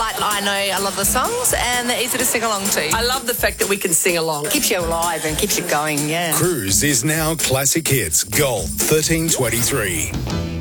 light. I know a lot of the songs and they're easy to sing along to. I love the fact that we can sing along. Keeps you alive and keeps you going, yeah. Cruise is now Classic Hits Gold 1323.